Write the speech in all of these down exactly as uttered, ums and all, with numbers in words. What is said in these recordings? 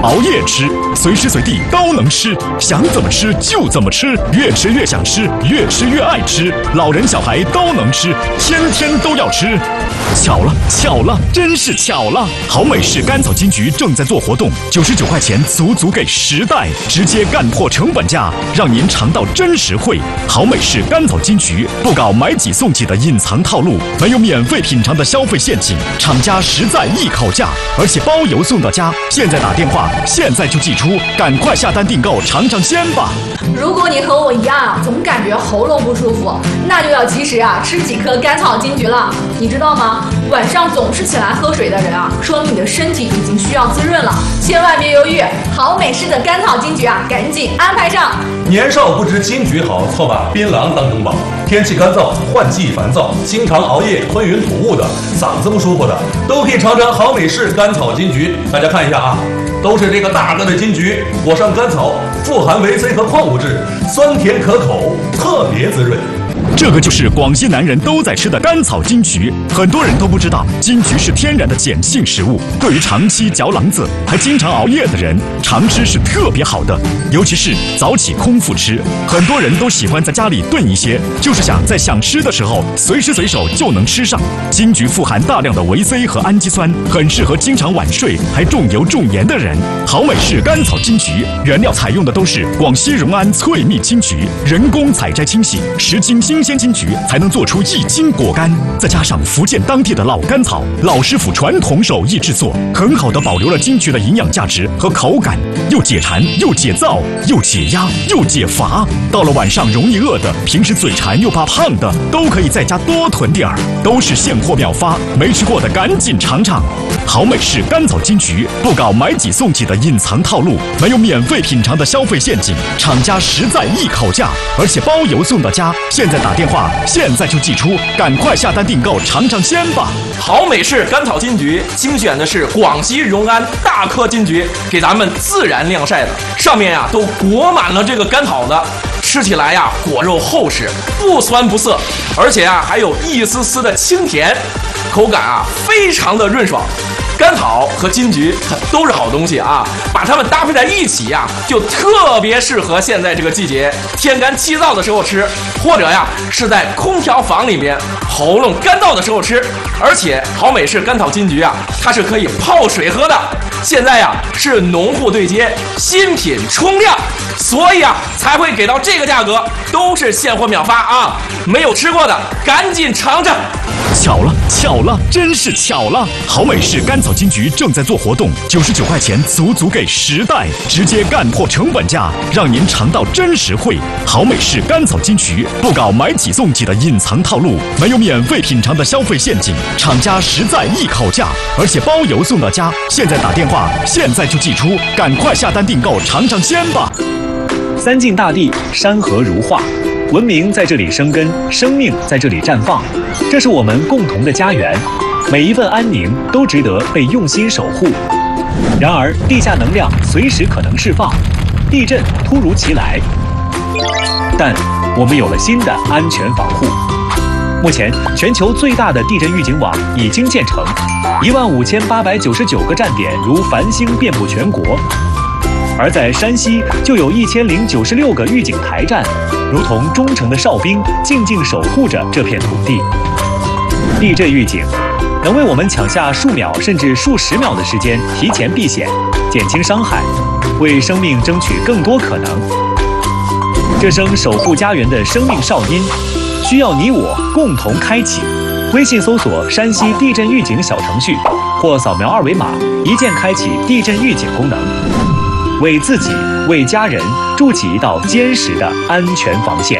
熬夜吃，随时随地都能吃，想怎么吃就怎么吃，越吃越想吃，越吃越爱吃，老人小孩都能吃，天天都要吃。巧了巧了，真是巧了！好美式甘草金桔正在做活动，九十九块钱足足给十袋，直接干破成本价，让您尝到真实惠。好美式甘草金桔不搞买几送几的隐藏套路，没有免费品尝的消费陷阱，厂家实在一口价，而且包邮送到家。现在打电话，现在就寄出，赶快下单订购尝尝鲜吧！ 如果你和我一样啊，总感觉喉咙不舒服，那就要及时啊吃几颗甘草金桔了。你知道吗？晚上总是起来喝水的人啊，说明你的身体已经需要滋润了，千万别犹豫，好美式的甘草金桔啊，赶紧安排上。 年少不知金桔好，错把槟榔当成宝。天气干燥，换季烦躁，经常熬夜、吞云吐雾的，嗓子不舒服的，都可以尝尝好美式甘草金桔。大家看一下啊，都是这个大个的金桔，裹上甘草，富含维 C 和矿物质，酸甜可口，特别滋润。 这个就是广西男人都在吃的甘草金桔，很多人都不知道，金桔是天然的碱性食物，对于长期嚼囊子还经常熬夜的人，常吃是特别好的，尤其是早起空腹吃。很多人都喜欢在家里炖一些，就是想在想吃的时候随时随手就能吃上。金桔富含大量的维 C 和氨基酸，很适合经常晚睡还重油重盐的人。好美式甘草金桔原料采用的都是广西荣安翠蜜金桔，人工采摘清洗，十斤新鲜金桔才能做出一斤果干，再加上福建当地的老甘草，老师傅传统手艺制作，很好的保留了金桔的营养价值和口感，又解馋又解燥又解压又解乏。到了晚上容易饿的，平时嘴馋又怕胖的，都可以在家多囤点儿，都是现货秒发，没吃过的赶紧尝尝。好美式甘草金桔不搞买几送几的隐藏套路，没有免费品尝的消费陷阱，厂家实在一口价，而且包邮送到家。现在打电话，现在就寄出，赶快下单订购尝尝鲜吧！ 好美式甘草金桔精选的是广西荣安大颗金桔，给咱们自然晾晒的，上面呀都裹满了这个甘草的，吃起来呀果肉厚实，不酸不涩，而且啊还有一丝丝的清甜，口感啊非常的润爽。甘草和金桔都是好东西啊，把它们搭配在一起呀，就特别适合现在这个季节天干气燥的时候吃，或者呀是在空调房里边喉咙干燥的时候吃。而且好美式甘草金桔啊，它是可以泡水喝的。现在呀是农户对接，新品冲量，所以啊才会给到这个价格，都是现货秒发啊！没有吃过的赶紧尝尝。 巧了巧了，真是巧了！好美式甘草金桔正在做活动，九十九块钱足足给十袋，直接干破成本价，让您尝到真实惠。好美式甘草金桔不搞买几送几的隐藏套路，没有免费品尝的消费陷阱，厂家实在一口价，而且包邮送到家。现在打电话，现在就寄出，赶快下单订购尝尝鲜吧！ 三晋大地，山河如画，文明在这里生根，生命在这里绽放，这是我们共同的家园，每一份安宁都值得被用心守护。然而，地下能量随时可能释放，地震突如其来，但我们有了新的安全防护。目前，全球最大的地震预警网已经建成，一万五千八百九十九个站点如繁星遍布全国。而在山西，就有一千零九十六个预警台站，如同忠诚的哨兵，静静守护着这片土地。地震预警能为我们抢下数秒甚至数十秒的时间，提前避险，减轻伤害，为生命争取更多可能。这声守护家园的生命哨音，需要你我共同开启。微信搜索山西地震预警小程序，或扫描二维码，一键开启地震预警功能，为自己、为家人筑起一道坚实的安全防线。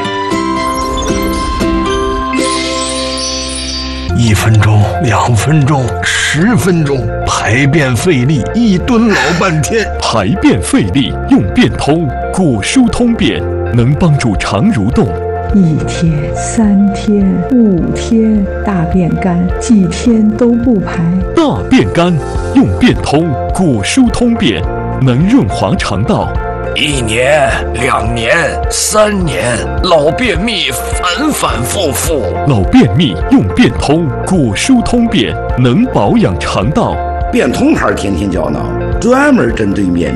一分钟，两分钟，十分钟，排便费力，一蹲老半天。 排便费力用便通，果蔬通便能帮助肠蠕动。 一天、三天、五天，大便干，几天都不排。 大便干用便通，果蔬通便能润滑肠道。 一年、两年、三年，老便秘反反复复。 老便秘用便通，果蔬通便能保养肠道。 便通牌天天胶囊，专门针对免